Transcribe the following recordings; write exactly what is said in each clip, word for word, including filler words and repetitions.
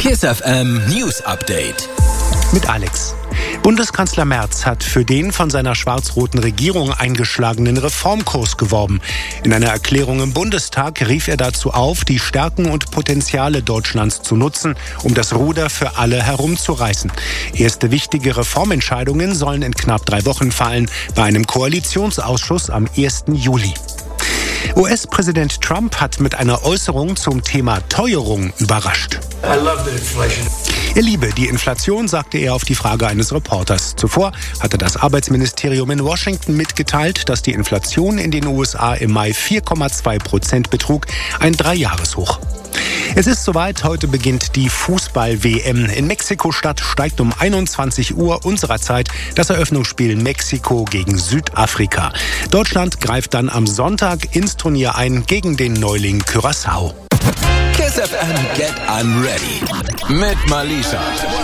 KISS F M News Update. Mit Alex. Bundeskanzler Merz hat für den von seiner schwarz-roten Regierung eingeschlagenen Reformkurs geworben. In einer Erklärung im Bundestag rief er dazu auf, die Stärken und Potenziale Deutschlands zu nutzen, um das Ruder für alle herumzureißen. Erste wichtige Reformentscheidungen sollen in knapp drei Wochen fallen, bei einem Koalitionsausschuss am ersten Juli. U S-Präsident Trump hat mit einer Äußerung zum Thema Teuerung überrascht. I love the inflation. Er liebe die Inflation, sagte er auf die Frage eines Reporters. Zuvor hatte das Arbeitsministerium in Washington mitgeteilt, dass die Inflation in den U S A im Mai vier Komma zwei Prozent betrug, ein Dreijahreshoch. Es ist soweit, heute beginnt die Fußball-W M. In Mexiko-Stadt steigt um einundzwanzig Uhr unserer Zeit das Eröffnungsspiel Mexiko gegen Südafrika. Deutschland greift dann am Sonntag ins Turnier ein gegen den Neuling Curaçao. KISS F M Get Unready mit Malisha.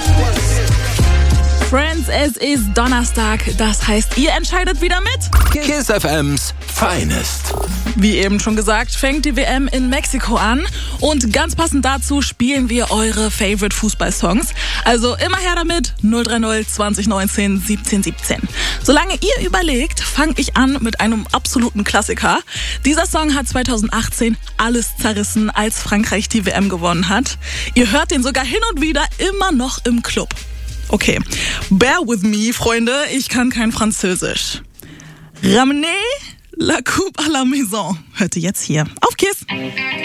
Friends, es ist Donnerstag, das heißt, ihr entscheidet wieder mit KISS F M's Finest. Wie eben schon gesagt, fängt die W M in Mexiko an und ganz passend dazu spielen wir eure Favorite Fußballsongs. Also immer her damit, null drei null zwanzig neunzehn siebzehn siebzehn. Solange ihr überlegt, fange ich an mit einem absoluten Klassiker. Dieser Song hat zweitausendachtzehn alles zerrissen, als Frankreich die W M gewonnen hat. Ihr hört den sogar hin und wieder immer noch im Club. Okay, bear with me, Freunde, ich kann kein Französisch. Ramenez la coupe à la maison. Hört ihr jetzt hier auf KISS.